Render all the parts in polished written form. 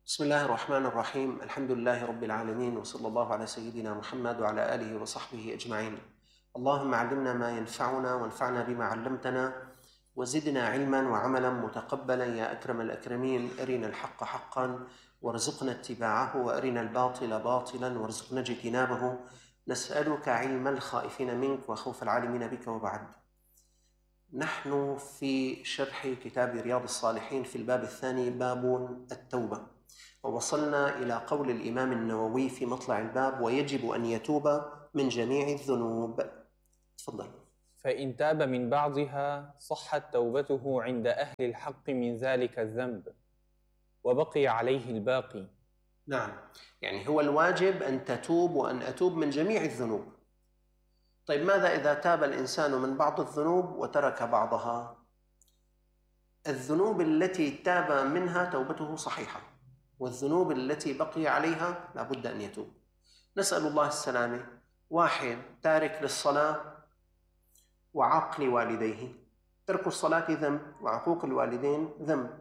بسم الله الرحمن الرحيم. الحمد لله رب العالمين، وصلى الله على سيدنا محمد وعلى آله وصحبه أجمعين. اللهم علمنا ما ينفعنا وانفعنا بما علمتنا وزدنا علما وعملا متقبلا يا أكرم الأكرمين. أرنا الحق حقا وارزقنا اتباعه، وأرنا الباطل باطلا وارزقنا اجتنابه. نسألك علم الخائفين منك وخوف العالمين بك. وبعد، نحن في شرح كتاب رياض الصالحين في الباب الثاني، باب التوبة، ووصلنا إلى قول الإمام النووي في مطلع الباب: ويجب أن يتوب من جميع الذنوب. تفضل. فإن تاب من بعضها صحت توبته عند أهل الحق من ذلك الذنب وبقي عليه الباقي. نعم، يعني هو الواجب أن تتوب وأن أتوب من جميع الذنوب. طيب، ماذا إذا تاب الإنسان من بعض الذنوب وترك بعضها؟ الذنوب التي تاب منها توبته صحيحة، والذنوب التي بقي عليها لا بد أن يتوب. نسأل الله السلامة. واحد تارك للصلاة وعاق لوالديه، ترك الصلاة ذنب وعقوق الوالدين ذنب،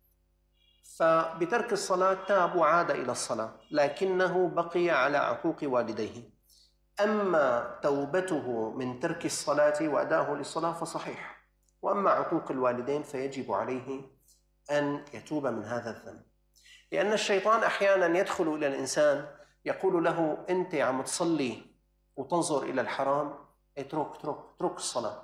فبترك الصلاة تاب وعاد إلى الصلاة، لكنه بقي على عقوق والديه. أما توبته من ترك الصلاة وأداؤه للصلاة فصحيح، وأما عقوق الوالدين فيجب عليه أن يتوب من هذا الذنب، لأن الشيطان أحيانا يدخل إلى الإنسان يقول له: أنت عم تصلي وتنظر إلى الحرام، اترك الصلاة.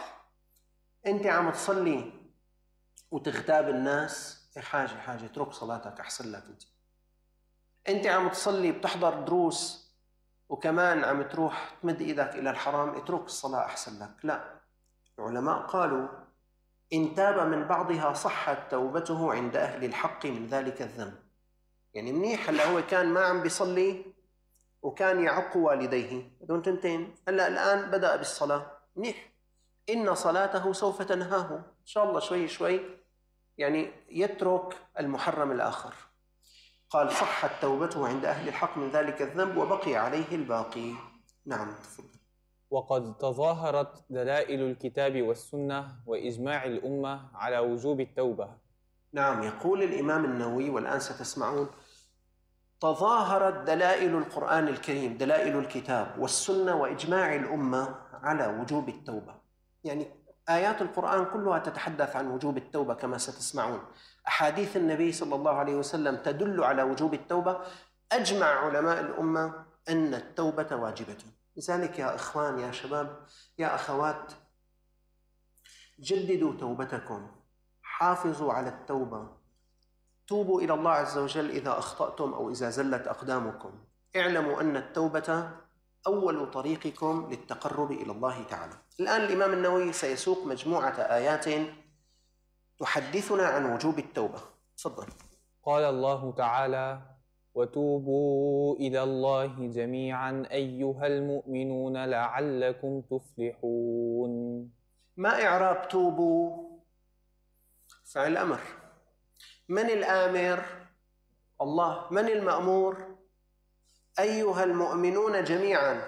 أنت عم تصلي وتغتاب الناس، حاجة اترك صلاتك أحسن لك. أنت عم تصلي بتحضر دروس وكمان عم تروح تمد إيدك إلى الحرام، اترك الصلاة أحسن لك. لا، العلماء قالوا: إن تاب من بعضها صحت توبته عند أهل الحق من ذلك الذنب. يعني منيح، هلا هو كان ما عم بيصلي وكان يعق والديه بدون تنتين، هلا الآن بدأ بالصلاة، منيح، إن صلاته سوف تنهاه إن شاء الله شوي شوي، يعني يترك المحرم الآخر. قال: صحت توبته عند أهل الحق من ذلك الذنب وبقي عليه الباقي. نعم، تفضل. وقد تظاهرت دلائل الكتاب والسنة وإجماع الأمة على وجوب التوبة. نعم، يقول الإمام النووي، والآن ستسمعون: تظاهرت دلائل القرآن الكريم، دلائل الكتاب والسنة وإجماع الأمة على وجوب التوبة. يعني آيات القرآن كلها تتحدث عن وجوب التوبة كما ستسمعون. أحاديث النبي صلى الله عليه وسلم تدل على وجوب التوبة. أجمع علماء الأمة أن التوبة واجبة. لذلك يا إخوان، يا شباب، يا أخوات، جددوا توبتكم، حافظوا على التوبة، توبوا إلى الله عز وجل إذا أخطأتم أو إذا زلت أقدامكم. اعلموا أن التوبة أول طريقكم للتقرب إلى الله تعالى. الآن الإمام النووي سيسوق مجموعة آيات تحدثنا عن وجوب التوبة. تفضل. قال الله تعالى: وتوبوا إلى الله جميعا أيها المؤمنون لعلكم تفلحون. ما إعراب توبوا؟ فعل أمر. من الآمر؟ الله. من المأمور؟ أيها المؤمنون جميعا.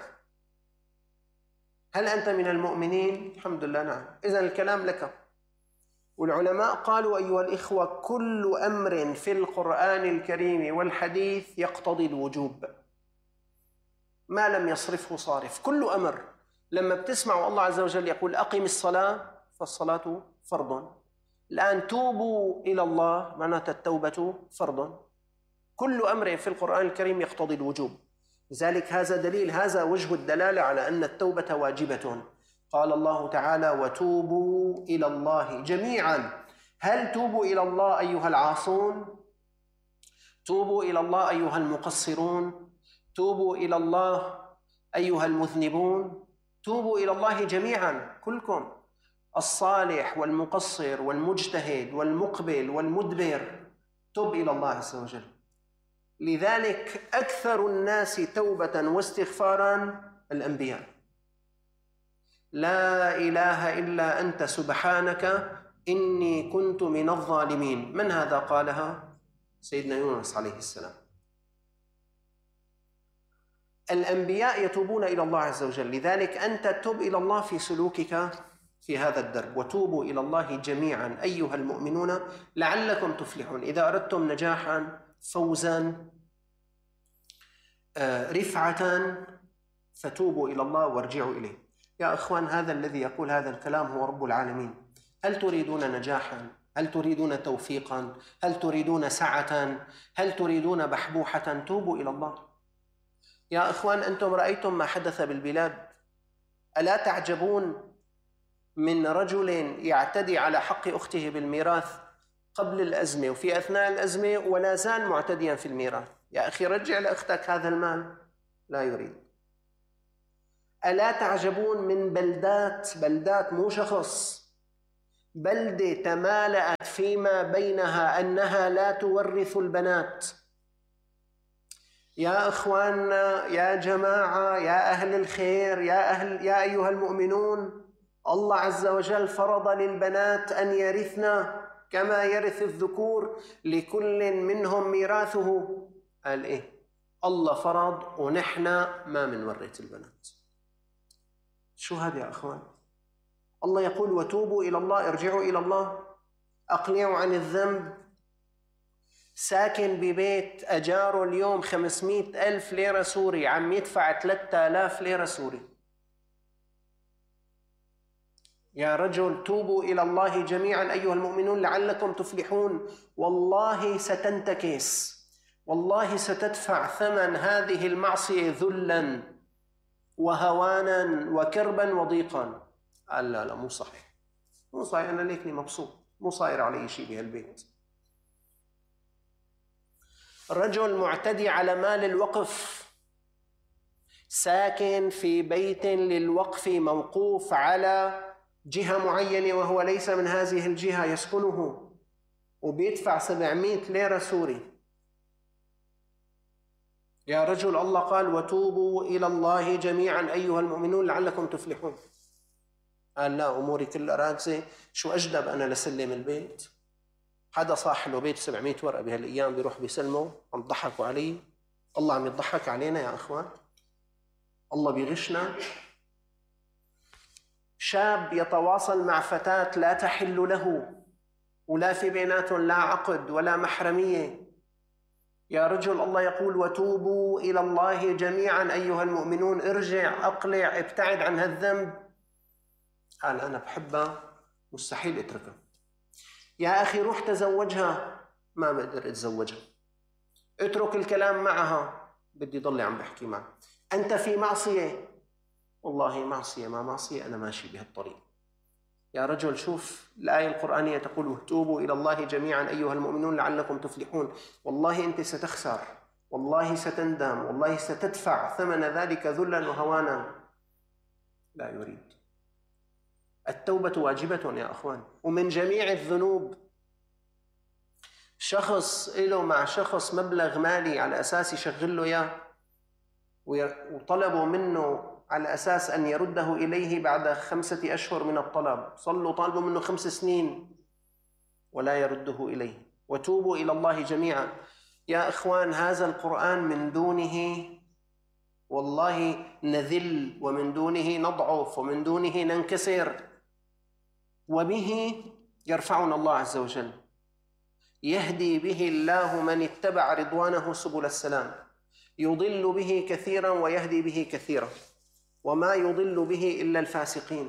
هل أنت من المؤمنين؟ الحمد لله، نعم. إذن الكلام لك. والعلماء قالوا: أيها الإخوة، كل أمر في القرآن الكريم والحديث يقتضي الوجوب ما لم يصرفه صارف. كل أمر، لما بتسمعوا الله عز وجل يقول: أقم الصلاة، فالصلاة فرض. الآن توبوا إلى الله، معناته التوبة فرض. كل أمر في القرآن الكريم يقتضي الوجوب. لذلك هذا دليل، هذا وجه الدلالة على أن التوبة واجبة. قال الله تعالى: وتوبوا إلى الله جميعا. هل توبوا إلى الله أيها العاصون؟ توبوا إلى الله أيها المقصرون؟ توبوا إلى الله أيها المذنبون؟ توبوا إلى الله جميعا، كلكم، الصالح والمقصر والمجتهد والمقبل والمدبر، توب إلى الله عز وجل. لذلك أكثر الناس توبة واستغفارا الأنبياء. لا إله إلا أنت سبحانك إني كنت من الظالمين. من هذا قالها؟ سيدنا يونس عليه السلام. الأنبياء يتوبون إلى الله عز وجل. لذلك أنت تب إلى الله في سلوكك في هذا الدرب: وتوبوا إلى الله جميعا أيها المؤمنون لعلكم تفلحون. إذا أردتم نجاحا، فوزا، رفعة، فتوبوا إلى الله وارجعوا إليه. يا أخوان، هذا الذي يقول هذا الكلام هو رب العالمين. هل تريدون نجاحا؟ هل تريدون توفيقا؟ هل تريدون سعة؟ هل تريدون بحبوحة؟ توبوا إلى الله. يا أخوان، أنتم رأيتم ما حدث بالبلاد. ألا تعجبون من رجل يعتدي على حق أخته بالميراث قبل الأزمة وفي أثناء الأزمة ولا زال معتديا في الميراث؟ يا أخي، رجع لأختك هذا المال. لا يريد. ألا تعجبون من بلدات مو شخص، بلدة تمالأت فيما بينها أنها لا تورث البنات. يا أخواننا، يا جماعة، يا أهل الخير، يا أيها المؤمنون، الله عز وجل فرض للبنات أن يرثنا كما يرث الذكور، لكل منهم ميراثه. قال إيه؟ الله فرض ونحن ما منورث البنات. شو هذا يا أخوان؟ الله يقول: وتوبوا إلى الله، ارجعوا إلى الله، أقلعوا عن الذنب. ساكن ببيت أجاره اليوم 500,000 ليرة سوري، عم يدفع 3000 ليرة سوري. يا رجل، توبوا إلى الله جميعا أيها المؤمنون لعلكم تفلحون. والله ستنتكس، والله ستدفع ثمن هذه المعصية ذلا وهوانا وكربا وضيقا. قال: لا مو صحيح، مو صحيح، أنا ليكني مبسوط، مو صاير علي شيء بهالبيت. رجل معتدي على مال الوقف، ساكن في بيت للوقف موقوف على جهة معينة وهو ليس من هذه الجهة يسكنه، وبيدفع 700 ليرة سوري. يا رجل، الله قال: وتوبوا إلى الله جميعا أيها المؤمنون لعلكم تفلحون. قال: لا، أموري كلها راكزة، شو أجدب أنا لسلم البيت؟ حدا صاح له بيت 700 ورقة بهالأيام بيروح بيسلمه، عم يضحكوا علي. الله عم يضحك علينا يا أخوان، الله بيغشنا. شاب يتواصل مع فتاة لا تحل له، ولا في بيناتهم لا عقد ولا محرمية. يا رجل، الله يقول: وتوبوا إلى الله جميعا أيها المؤمنون، ارجع، أقلع، ابتعد عن هالذنب. قال: أنا بحبها، مستحيل اتركها. يا أخي، روح تزوجها. ما بقدر اتزوجها. اترك الكلام معها، بدي ضل عم بحكي معها. أنت في معصية. والله معصية ما معصية، أنا ماشي بهالطريق. يا رجل، شوف الآية القرآنية تقول: وتوبوا إلى الله جميعا أيها المؤمنون لعلكم تفلحون. والله أنت ستخسر، والله ستندم، والله ستدفع ثمن ذلك ذلا وهوانا. لا يريد. التوبة واجبة يا أخوان، ومن جميع الذنوب. شخص له مع شخص مبلغ مالي على أساس يشغل له إياه، وطلبوا منه على أساس أن يرده إليه بعد 5 أشهر من الطلب. صلوا طالبوا منه 5 سنين ولا يرده إليه. وتوبوا إلى الله جميعا. يا أخوان، هذا القرآن من دونه والله نذل، ومن دونه نضعف، ومن دونه ننكسر، وبه يرفعنا الله عز وجل. يهدي به الله من اتبع رضوانه سبل السلام، يضل به كثيرا ويهدي به كثيرا، وما يضل به إلا الفاسقين.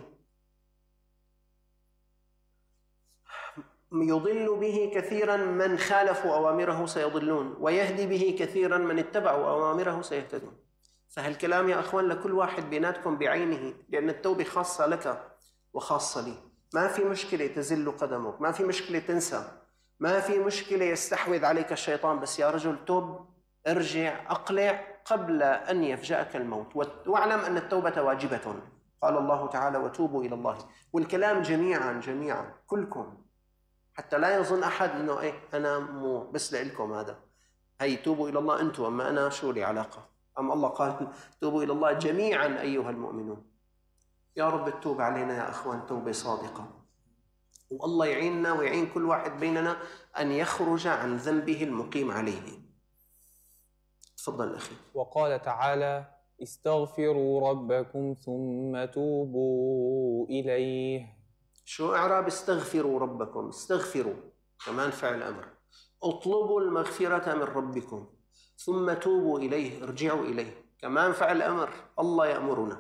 يضل به كثيرا من خالفوا أوامره سيضلون، ويهدي به كثيرا من اتبعوا أوامره سيهتدون. فهالكلام يا أخوان لكل واحد بيناتكم بعينه، لأن التوبة خاصة لك وخاصة لي. ما في مشكلة تزل قدمك، ما في مشكلة تنسى، ما في مشكلة يستحوذ عليك الشيطان، بس يا رجل توب، ارجع، أقلع قبل أن يفجأك الموت. واعلم أن التوبة واجبة. قال الله تعالى: وتوبوا إلى الله. والكلام جميعا كلكم، حتى لا يظن أحد أنه أنا مو بس لإلكم هذا، هي توبوا إلى الله أنتم، أما أنا شو لي علاقة؟ أما الله قال: توبوا إلى الله جميعا أيها المؤمنون. يا رب التوب علينا يا أخوان توبة صادقة، والله يعيننا ويعين كل واحد بيننا أن يخرج عن ذنبه المقيم عليه. تفضل أخي. وقال تعالى: استغفروا ربكم ثم توبوا إليه شو إعراب استغفروا ربكم؟ استغفروا كمان فعل أمر. اطلبوا المغفرة من ربكم ثم توبوا إليه، ارجعوا إليه، كمان فعل أمر. الله يأمرنا.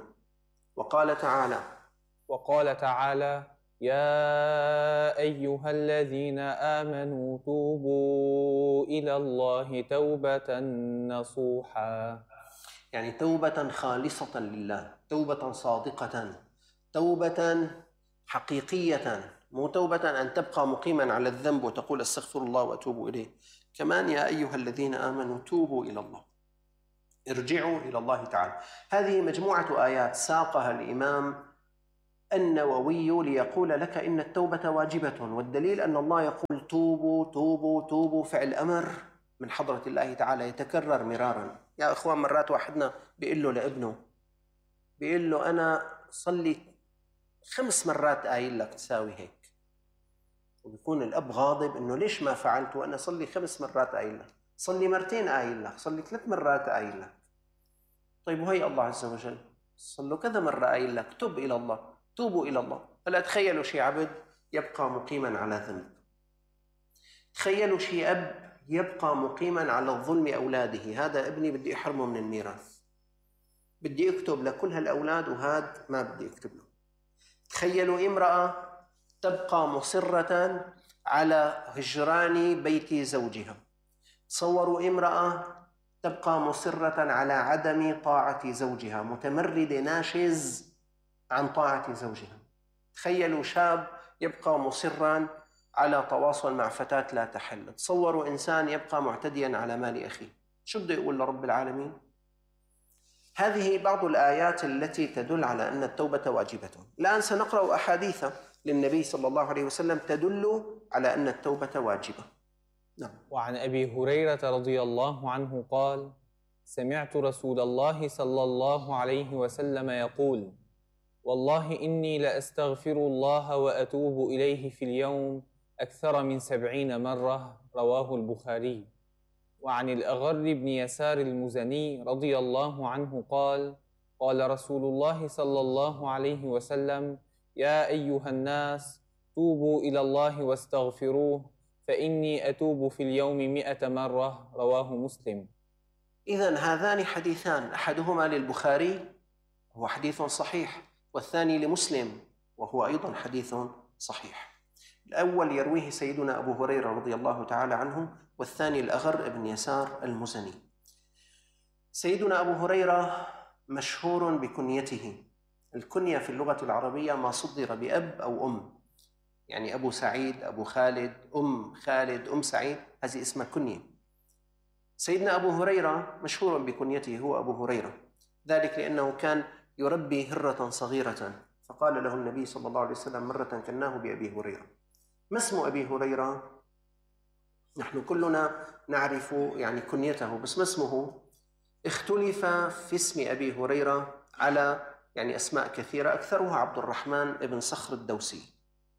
وقال تعالى يا أيها الذين آمنوا توبوا إلى الله توبة نصوحا، يعني توبة خالصة لله، توبة صادقة، توبة حقيقية، مو توبة أن تبقى مقيما على الذنب وتقول استغفر الله وأتوب إليه. كمان يا أيها الذين آمنوا توبوا إلى الله، ارجعوا إلى الله تعالى. هذه مجموعة آيات ساقها الإمام النووي ليقول لك إن التوبة واجبة، والدليل أن الله يقول توبوا توبوا توبوا، فعل أمر من حضرة الله تعالى يتكرر مرارا. يا أخوان، مرات واحدنا بيقول له لابنه، بيقول له أنا صلي 5 مرات قايل لك تساوي هيك، وبيكون الأب غاضب إنه ليش ما فعلت وأنا صلي 5 مرات قايل لك، صلي 2 مرات قايل لك، صلي 3 مرات قايل لك. طيب وهي الله عز وجل صلوا كذا مرة قايل لك تب إلى الله، توبوا إلى الله. هلا تخيلوا شي عبد يبقى مقيما على ذنب، تخيلوا شي أب يبقى مقيما على الظلم أولاده، هذا ابني بدي أحرمه من الميراث، بدي أكتب لكل هالأولاد وهذا ما بدي أكتب له. تخيلوا امرأة تبقى مصرة على هجران بيت زوجها، تصوروا امرأة تبقى مصرة على عدم طاعة زوجها، متمردة ناشز عن طاعة زوجها. تخيلوا شاب يبقى مصرا على تواصل مع فتاة لا تحل. تصوروا إنسان يبقى معتديا على مال أخيه، شو بده يقول لرب العالمين؟ هذه بعض الآيات التي تدل على أن التوبة واجبة. الآن سنقرأ أحاديث للنبي صلى الله عليه وسلم تدل على أن التوبة واجبة. نعم. وعن أبي هريرة رضي الله عنه قال سمعت رسول الله صلى الله عليه وسلم يقول والله إني لأستغفر الله وأتوب إليه في اليوم أكثر من 70 مرة، رواه البخاري. وعن الأغر بن يسار المزني رضي الله عنه قال قال رسول الله صلى الله عليه وسلم يا أيها الناس توبوا إلى الله واستغفروه فإني أتوب في اليوم 100 مرة، رواه مسلم. إذن هذان حديثان، أحدهما للبخاري وهو حديث صحيح، والثاني لمسلم وهو أيضا حديث صحيح. الأول يرويه سيدنا أبو هريرة رضي الله تعالى عنه، والثاني الأغر بن يسار المزني. سيدنا أبو هريرة مشهور بكنيته. الكنية في اللغة العربية ما صدر بأب أو أم، يعني أبو سعيد، أبو خالد، أم خالد، أم سعيد، هذه اسمها كنية. سيدنا أبو هريرة مشهور بكنيته، هو أبو هريرة، ذلك لأنه كان يربي هرة صغيرة، فقال له النبي صلى الله عليه وسلم مرة كناه بأبي هريرة. ما اسم أبي هريرة؟ نحن كلنا نعرف يعني كنيته، بس ما اسمه؟ اختلف في اسم أبي هريرة على يعني أسماء كثيرة، أكثرها عبد الرحمن بن صخر الدوسي.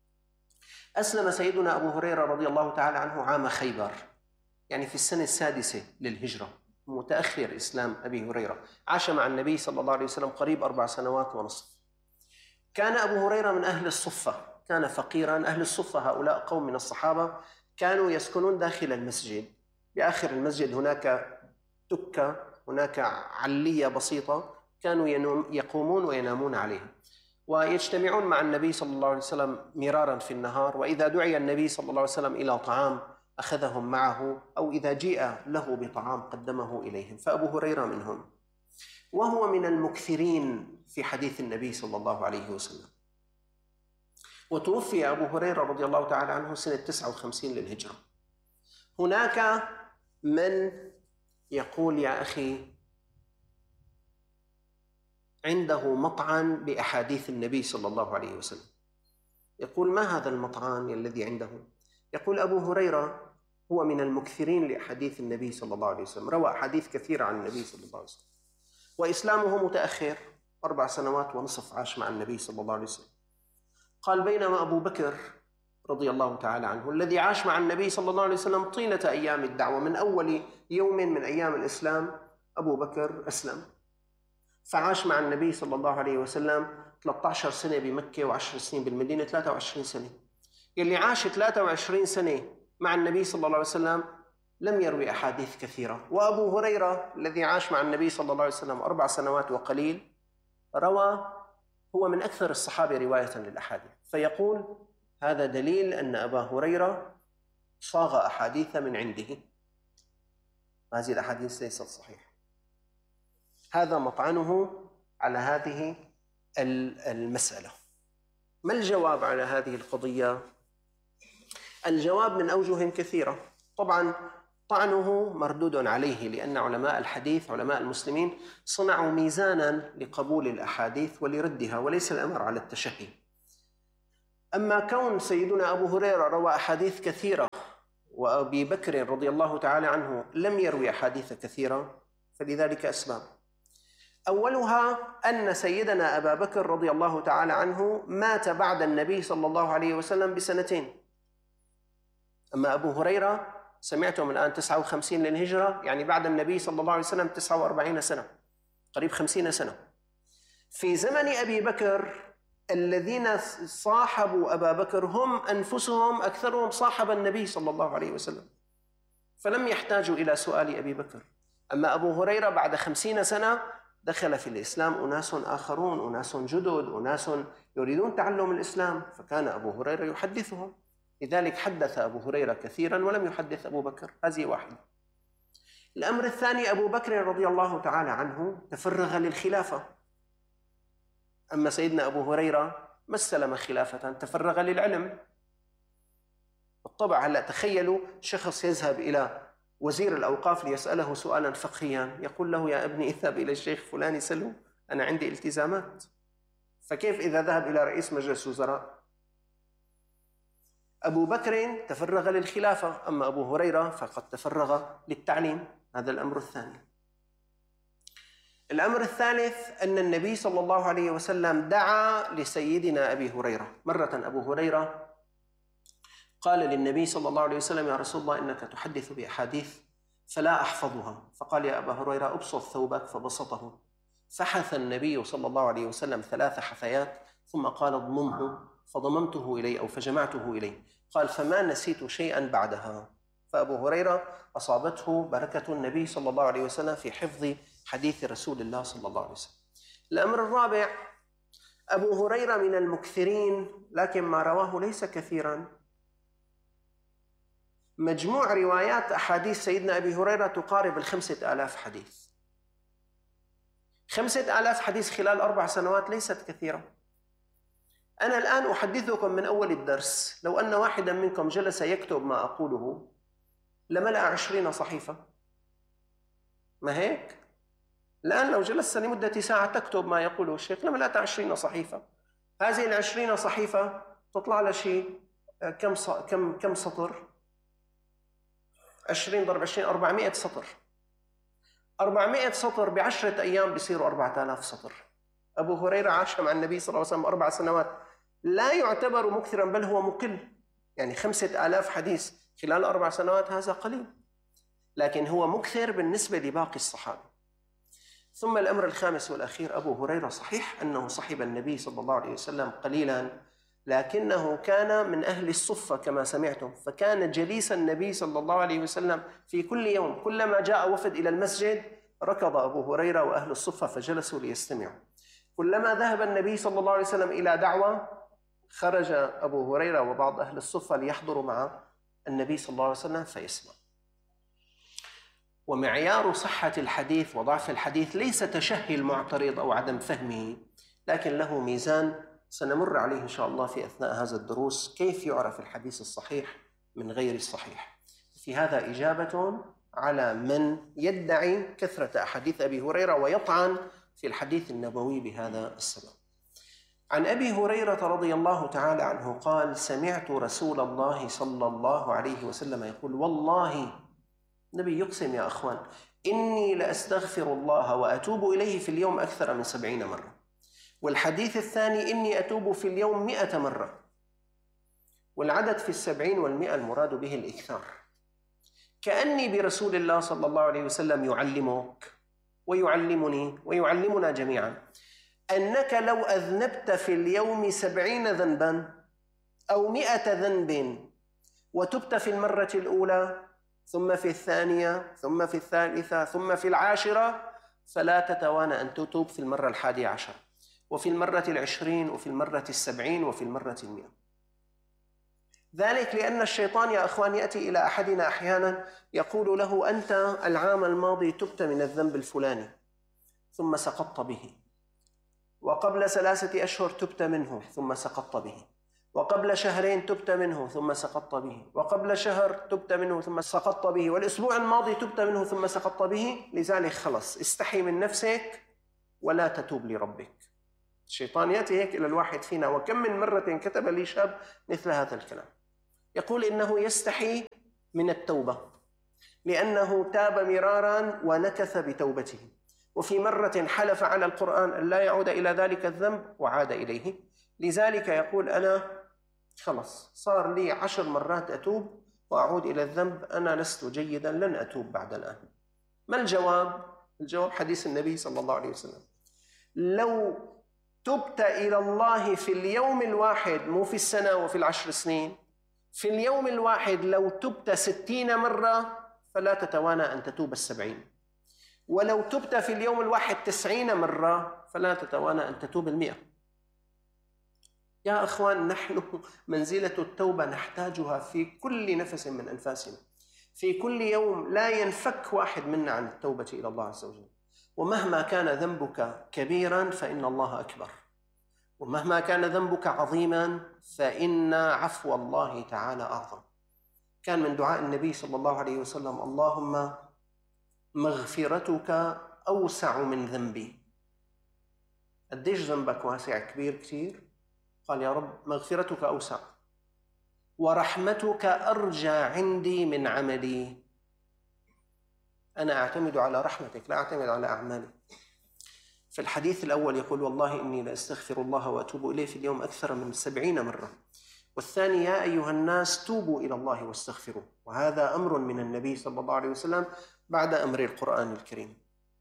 أسلم سيدنا أبو هريرة رضي الله تعالى عنه عام خيبر، يعني في السنة 6 للهجرة، متأخر إسلام أبي هريرة. عاش مع النبي صلى الله عليه وسلم قريب 4 سنوات ونصف. كان أبو هريرة من أهل الصفة، كان فقيرا. أهل الصفة هؤلاء قوم من الصحابة كانوا يسكنون داخل المسجد، بآخر المسجد هناك تكة، هناك علية بسيطة كانوا يقومون وينامون عليها، ويجتمعون مع النبي صلى الله عليه وسلم مرارا في النهار، وإذا دعي النبي صلى الله عليه وسلم إلى طعام أخذهم معه، أو إذا جيء له بطعام قدمه إليهم، فأبو هريرة منهم، وهو من المكثرين في حديث النبي صلى الله عليه وسلم. وتوفي أبو هريرة رضي الله تعالى عنه سنة 59 للهجرة. هناك من يقول يا أخي عنده مطعن بأحاديث النبي صلى الله عليه وسلم، يقول ما هذا المطعن الذي عنده؟ يقول أبو هريرة هو من المكثرين لأحاديث النبي صلى الله عليه وسلم، روى أحاديث كثيرة عن النبي صلى الله عليه وسلم، وإسلامه متأخر، 4 سنوات ونصف عاش مع النبي صلى الله عليه وسلم. قال بينما أبو بكر رضي الله تعالى عنه الذي عاش مع النبي صلى الله عليه وسلم طيلة أيام الدعوة، من أول يوم من أيام الإسلام أبو بكر أسلم، فعاش مع النبي صلى الله عليه وسلم 13 سنة بمكة و10 سنين بالمدينة، 23 سنة. يلي عاش 23 سنة مع النبي صلى الله عليه وسلم لم يروي أحاديث كثيرة. وأبو هريرة الذي عاش مع النبي صلى الله عليه وسلم 4 سنوات وقليل روى، هو من أكثر الصحابة رواية للأحاديث. فيقول هذا دليل أن أبا هريرة صاغ أحاديث من عنده. هذه الأحاديث ليست صحيحة. هذا مطعنه على هذه المسألة. ما الجواب على هذه القضية؟ الجواب من أوجه كثيرة. طبعا طعنه مردود عليه، لأن علماء الحديث علماء المسلمين صنعوا ميزانا لقبول الأحاديث ولردها، وليس الأمر على التشهي. أما كون سيدنا أبو هريرة روى أحاديث كثيرة وأبي بكر رضي الله تعالى عنه لم يروي أحاديث كثيرة، فلذلك أسباب. أولها أن سيدنا أبا بكر رضي الله تعالى عنه مات بعد النبي صلى الله عليه وسلم بسنتين. أما أبو هريرة سمعتم الآن 59 للهجرة، يعني بعد النبي صلى الله عليه وسلم 49 سنة، قريب 50 سنة. في زمن أبي بكر الذين صاحبوا أبا بكر هم أنفسهم أكثرهم صاحب النبي صلى الله عليه وسلم، فلم يحتاجوا إلى سؤال أبي بكر. أما أبو هريرة بعد 50 سنة دخل في الإسلام أناس آخرون، أناس جدد، أناس يريدون تعلم الإسلام، فكان أبو هريرة يحدثهم. لذلك حدث أبو هريرة كثيرا ولم يحدث أبو بكر. هذه واحدة. الأمر الثاني، أبو بكر رضي الله تعالى عنه تفرغ للخلافة. أما سيدنا أبو هريرة ما استلم خلافة، تفرغ للعلم. بالطبع هلا تخيلوا شخص يذهب إلى وزير الأوقاف ليسأله سؤالا فقهيا، يقول له يا ابني اذهب إلى الشيخ فلان سله، أنا عندي التزامات. فكيف إذا ذهب إلى رئيس مجلس وزراء؟ أبو بكر تفرغ للخلافة، أما أبو هريرة فقد تفرغ للتعليم. هذا الأمر الثاني. الأمر الثالث أن النبي صلى الله عليه وسلم دعا لسيدنا أبي هريرة. مرة أبو هريرة قال للنبي صلى الله عليه وسلم يا رسول الله إنك تحدث بأحاديث فلا أحفظها. فقال يا أبا هريرة أبسط ثوبك، فبسطه. فحث النبي صلى الله عليه وسلم 3 حثيات ثم قال اضممه، فضممته إليه أو فجمعته إليه. قال فما نسيت شيئا بعدها. فأبو هريرة أصابته بركة النبي صلى الله عليه وسلم في حفظ حديث رسول الله صلى الله عليه وسلم. الأمر الرابع، أبو هريرة من المكثرين لكن ما رواه ليس كثيرا. مجموع روايات أحاديث سيدنا أبي هريرة تقارب 5000 حديث. 5000 حديث خلال 4 سنوات ليست كثيرة. أنا الآن أحدثكم من أول الدرس، لو أن واحدا منكم جلس يكتب ما أقوله لملأ 20 صحيفة. ما هيك؟ الآن لو جلست لمدة ساعة تكتب ما يقوله الشيخ لملأت 20 صحيفة. هذه 20 صحيفة تطلع لها شيء كم سطر؟ 20 ضرب 20 400 سطر. 400 سطر ب10 أيام بيصيروا 4000 سطر. أبو هريرة عاش مع النبي صلى الله عليه وسلم 4 سنوات، لا يعتبر مكثرا بل هو مقل. يعني 5000 حديث خلال 4 سنوات هذا قليل، لكن هو مكثر بالنسبة لباقي الصحابة. ثم الأمر الخامس والأخير، أبو هريرة صحيح أنه صحب النبي صلى الله عليه وسلم قليلا، لكنه كان من أهل الصفة كما سمعتم، فكان جليس النبي صلى الله عليه وسلم في كل يوم. كلما جاء وفد إلى المسجد ركض أبو هريرة وأهل الصفة فجلسوا ليستمعوا. كلما ذهب النبي صلى الله عليه وسلم إلى دعوة خرج أبو هريرة وبعض أهل الصفة ليحضروا مع النبي صلى الله عليه وسلم فيسمع. ومعيار صحة الحديث وضعف الحديث ليس تشهي المعترض أو عدم فهمه، لكن له ميزان سنمر عليه إن شاء الله في أثناء هذا الدروس، كيف يعرف الحديث الصحيح من غير الصحيح. في هذا إجابة على من يدعي كثرة أحاديث أبي هريرة ويطعن في الحديث النبوي بهذا السبب. عن أبي هريرة رضي الله تعالى عنه قال سمعت رسول الله صلى الله عليه وسلم يقول والله، النبي يقسم يا أخوان، إني لأستغفر الله وأتوب إليه في اليوم أكثر من 70 مرة. والحديث الثاني إني أتوب في اليوم 100 مرة. والعدد في 70 وال100 المراد به الإكثار. كأني برسول الله صلى الله عليه وسلم يعلمك ويعلمني ويعلمنا جميعا أنك لو أذنبت في اليوم 70 ذنبا أو 100 ذنب وتبت في المرة الأولى ثم في الثانية ثم في الثالثة ثم في العاشرة فلا تتوانى أن تتوب في المرة 11 وفي المرة 20 وفي المرة 70 وفي المرة 100. ذلك لأن الشيطان يا أخوان يأتي إلى أحدنا أحيانا يقول له: أنت العام الماضي تبت من الذنب الفلاني ثم سقطت به، وقبل 3 أشهر تبت منه ثم سقطت به، وقبل شهرين تبت منه ثم سقطت به، وقبل شهر تبت منه ثم سقطت به، والأسبوع الماضي تبت منه ثم سقطت به. لذلك خلص استحي من نفسك ولا تتوب لربك. الشيطان يأتي هيك إلى الواحد فينا. وكم من مرة كتب لي شاب مثل هذا الكلام، يقول إنه يستحي من التوبة لأنه تاب مرارا ونكث بتوبته، وفي مرة حلف على القرآن أن لا يعود إلى ذلك الذنب وعاد إليه. لذلك يقول: أنا خلص صار لي 10 مرات أتوب وأعود إلى الذنب، أنا لست جيدا، لن أتوب بعد الآن. ما الجواب؟ الجواب حديث النبي صلى الله عليه وسلم: لو تبت إلى الله في اليوم الواحد، مو في السنة وفي 10 سنين، في اليوم الواحد لو تبت 60 مرة فلا تتوانى أن تتوب 70، ولو تبت في اليوم الواحد 90 مرة فلا تتوانى أن تتوب 100. يا أخوان، نحن منزلة التوبة نحتاجها في كل نفس من أنفاسنا، في كل يوم لا ينفك واحد منا عن التوبة إلى الله عز وجل. ومهما كان ذنبك كبيرا فإن الله أكبر، ومهما كان ذنبك عظيما فإن عفو الله تعالى أعظم. كان من دعاء النبي صلى الله عليه وسلم: اللهم مغفرتك أوسع من ذنبي. قديش ذنبك واسع؟ كبير كثير. قال: يا رب مغفرتك أوسع، ورحمتك أرجى عندي من عملي. أنا أعتمد على رحمتك لا أعتمد على أعمالي. في الحديث الأول يقول: والله إني لأستغفر الله وأتوب إليه في اليوم أكثر من 70 مرة. والثاني: يا أيها الناس توبوا إلى الله واستغفروا. وهذا أمر من النبي صلى الله عليه وسلم بعد أمر القرآن الكريم.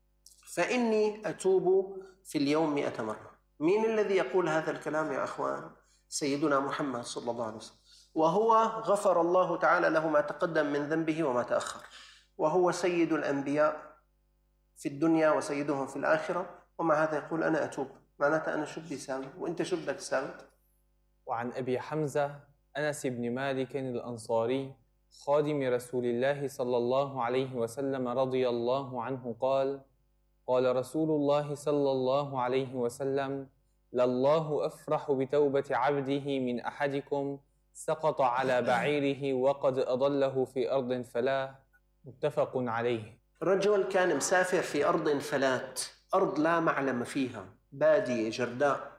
فإني أتوب في اليوم 100 مرة. مين الذي يقول هذا الكلام يا أخوان؟ سيدنا محمد صلى الله عليه وسلم، وهو غفر الله تعالى له ما تقدم من ذنبه وما تأخر، وهو سيد الأنبياء في الدنيا وسيدهم في الآخرة، ومع هذا يقول: أنا أتوب. معناتها أنا شو بدي أساوي وأنت شو بدك تساوي؟ وعن أبي حمزة أنس بن مالك الأنصاري خادم رسول الله صلى الله عليه وسلم رضي الله عنه قال: قال رسول الله صلى الله عليه وسلم: لله أفرح بتوبة عبده من أحدكم سقط على بعيره وقد أضله في أرض فلاة. متفق عليه. رجل كان مسافر في أرض فلات، أرض لا معلم فيها، بادية جرداء.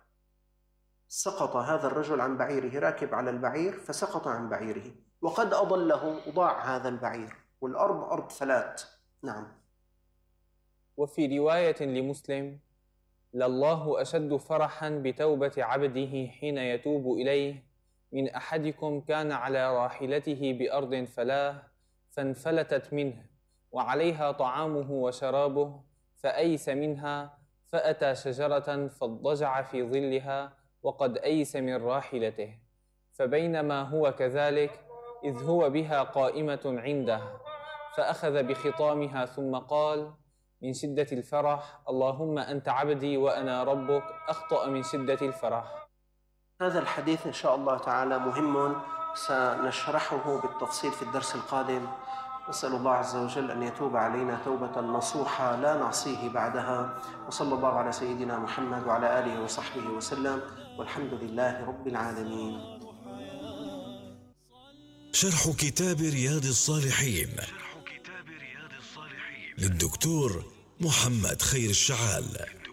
سقط هذا الرجل عن بعيره، راكب على البعير فسقط عن بعيره وقد أضله، وضاع هذا البعير، والأرض أرض فلات. نعم. وفي رواية لمسلم: لله أشد فرحا بتوبة عبده حين يتوب إليه من أحدكم كان على راحلته بأرض فلاة فانفلتت منه وعليها طعامه وشرابه فأيس منها فأتى شجرة فاضطجع في ظلها وقد أيس من راحلته، فبينما هو كذلك إذ هو بها قائمة عنده فأخذ بخطامها ثم قال من شدة الفرح: اللهم أنت عبدي وأنا ربك، أخطأ من شدة الفرح. هذا الحديث إن شاء الله تعالى مهم، سنشرحه بالتفصيل في الدرس القادم. نسأل الله عز وجل أن يتوب علينا توبة نصوحة لا نعصيه بعدها. وصلى الله على سيدنا محمد وعلى آله وصحبه وسلم، والحمد لله رب العالمين. شرح كتاب رياض الصالحين للدكتور محمد خير الشعال.